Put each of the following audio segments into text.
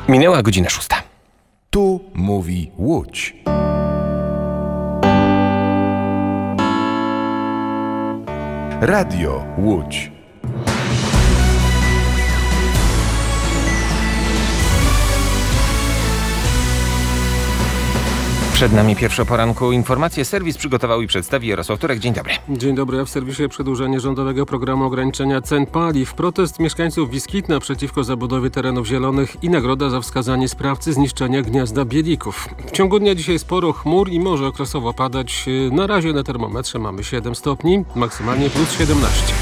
Minęła godzina 6. Tu mówi Łódź. Radio Łódź. Przed nami pierwsze o poranku informacje. Serwis przygotował i przedstawi Jarosław Turek. Dzień dobry. Dzień dobry. A w serwisie przedłużenie rządowego programu ograniczenia cen paliw, protest mieszkańców Wiskitna przeciwko zabudowie terenów zielonych i nagroda za wskazanie sprawcy zniszczenia gniazda bielików. W ciągu dnia dzisiaj sporo chmur i może okresowo padać. Na razie na termometrze mamy 7 stopni, maksymalnie plus 17.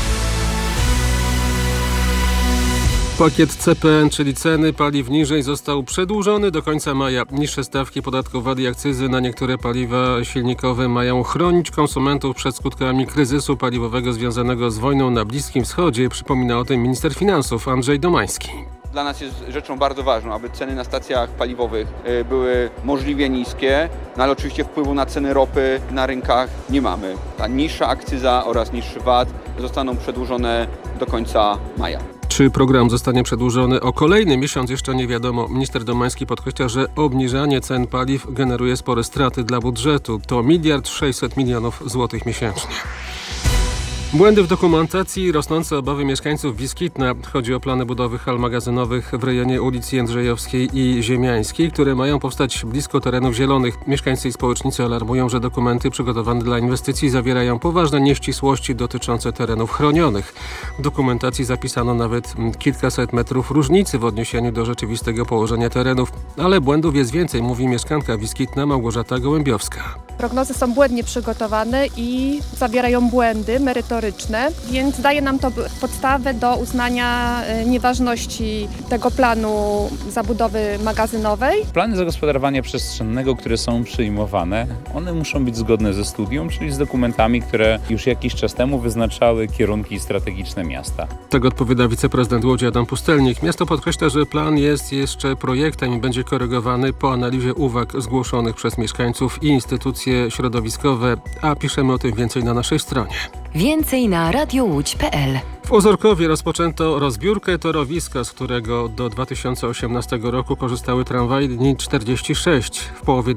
Pakiet CPN, czyli ceny paliw niżej, został przedłużony do końca maja. Niższe stawki podatku VAT i akcyzy na niektóre paliwa silnikowe mają chronić konsumentów przed skutkami kryzysu paliwowego związanego z wojną na Bliskim Wschodzie. Przypomina o tym minister finansów Andrzej Domański. Dla nas jest rzeczą bardzo ważną, aby ceny na stacjach paliwowych były możliwie niskie, no ale oczywiście wpływu na ceny ropy na rynkach nie mamy. Ta niższa akcyza oraz niższy VAT zostaną przedłużone do końca maja. Czy program zostanie przedłużony o kolejny miesiąc, jeszcze nie wiadomo. Minister Domański podkreśla, że obniżanie cen paliw generuje spore straty dla budżetu. To 1,6 mld złotych miesięcznie. Błędy w dokumentacji, rosnące obawy mieszkańców Wiskitna. Chodzi o plany budowy hal magazynowych w rejonie ulicy Jędrzejowskiej i Ziemiańskiej, które mają powstać blisko terenów zielonych. Mieszkańcy i społecznicy alarmują, że dokumenty przygotowane dla inwestycji zawierają poważne nieścisłości dotyczące terenów chronionych. W dokumentacji zapisano nawet kilkaset metrów różnicy w odniesieniu do rzeczywistego położenia terenów, ale błędów jest więcej, mówi mieszkanka Wiskitna Małgorzata Gołębiowska. Prognozy są błędnie przygotowane i zawierają błędy merytoryczne, więc daje nam to podstawę do uznania nieważności tego planu zabudowy magazynowej. Plany zagospodarowania przestrzennego, które są przyjmowane, one muszą być zgodne ze studium, czyli z dokumentami, które już jakiś czas temu wyznaczały kierunki strategiczne miasta. Tak odpowiada wiceprezydent Łodzi Adam Pustelnik. Miasto podkreśla, że plan jest jeszcze projektem i będzie korygowany po analizie uwag zgłoszonych przez mieszkańców i instytucje środowiskowe, a piszemy o tym więcej na naszej stronie. Więcej na radiołódź.pl. W Ozorkowie rozpoczęto rozbiórkę torowiska, z którego do 2018 roku korzystały tramwaje linii 46. W połowie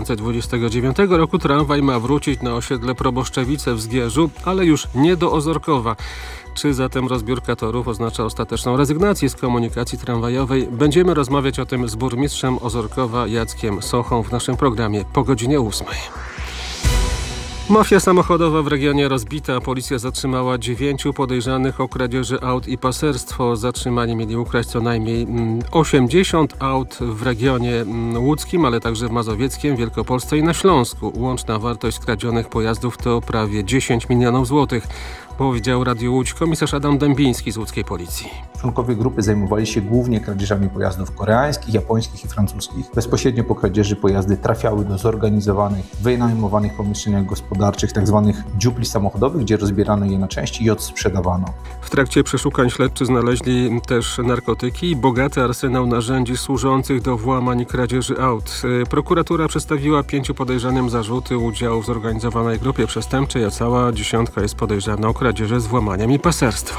2029 roku tramwaj ma wrócić na osiedle Proboszczewice w Zgierzu, ale już nie do Ozorkowa. Czy zatem rozbiórka torów oznacza ostateczną rezygnację z komunikacji tramwajowej? Będziemy rozmawiać o tym z burmistrzem Ozorkowa Jackiem Sochą w naszym programie po godzinie 8. Mafia samochodowa w regionie rozbita. Policja zatrzymała 9 podejrzanych o kradzieży aut i paserstwo. Zatrzymani mieli ukraść co najmniej 80 aut w regionie łódzkim, ale także w Mazowieckiem, Wielkopolsce i na Śląsku. Łączna wartość skradzionych pojazdów to prawie 10 milionów złotych. Powiedział Radio Łódź komisarz Adam Dębiński z łódzkiej policji. Członkowie grupy zajmowali się głównie kradzieżami pojazdów koreańskich, japońskich i francuskich. Bezpośrednio po kradzieży pojazdy trafiały do zorganizowanych, wynajmowanych pomieszczeniach gospodarczych, tzw. dziupli samochodowych, gdzie rozbierano je na części i odsprzedawano. W trakcie przeszukań śledczy znaleźli też narkotyki i bogaty arsenał narzędzi służących do włamań i kradzieży aut. Prokuratura przedstawiła 5 podejrzanym zarzuty udziału w zorganizowanej grupie przestępczej, a cała 10 jest podejrzana o kradzieży z włamaniem i paserstwo.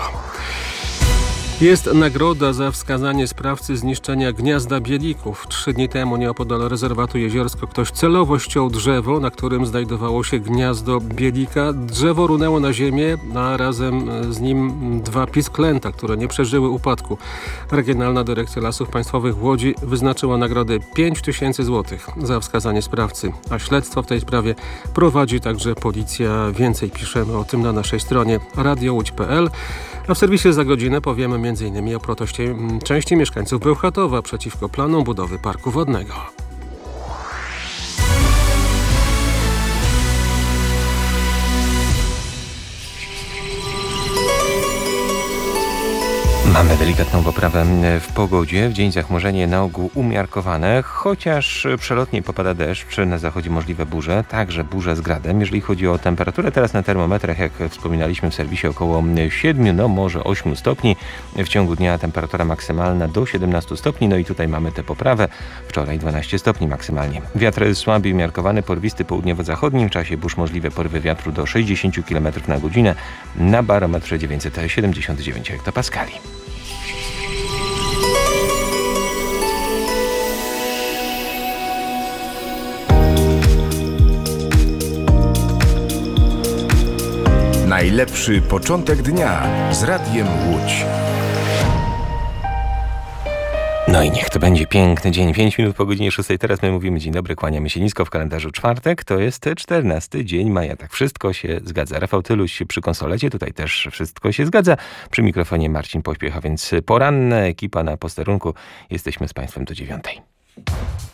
Jest nagroda za wskazanie sprawcy zniszczenia gniazda bielików. 3 dni temu nieopodal rezerwatu Jeziorsko ktoś celowo ściął drzewo, na którym znajdowało się gniazdo bielika. Drzewo runęło na ziemię, a razem z nim 2 pisklęta, które nie przeżyły upadku. Regionalna Dyrekcja Lasów Państwowych w Łodzi wyznaczyła nagrodę 5000 zł za wskazanie sprawcy, a śledztwo w tej sprawie prowadzi także policja. Więcej piszemy o tym na naszej stronie radiołódź.pl. A w serwisie za godzinę powiemy m.in. o proteście części mieszkańców Bełchatowa przeciwko planom budowy parku wodnego. Mamy delikatną poprawę w pogodzie. W dzień zachmurzenie na ogół umiarkowane, chociaż przelotnie popada deszcz, na zachodzie możliwe burze, także burze z gradem. Jeżeli chodzi o temperaturę, teraz na termometrach, jak wspominaliśmy w serwisie, około 7, no może 8 stopni. W ciągu dnia temperatura maksymalna do 17 stopni, no i tutaj mamy tę poprawę. Wczoraj 12 stopni maksymalnie. Wiatr jest słaby i umiarkowany, porwisty południowo-zachodnim. W czasie burz możliwe porywy wiatru do 60 km na godzinę. Na barometrze 979 hektopaskali. Najlepszy początek dnia z Radiem Łódź. No i niech to będzie piękny dzień. 5 minut po godzinie 6. Teraz my mówimy dzień dobry, kłaniamy się nisko w kalendarzu czwartek. To jest 14 dzień maja. Tak wszystko się zgadza. Rafał Tyluś przy konsolecie. Tutaj też wszystko się zgadza. Przy mikrofonie Marcin Pośpiech, a więc poranna ekipa na posterunku. Jesteśmy z Państwem do 9.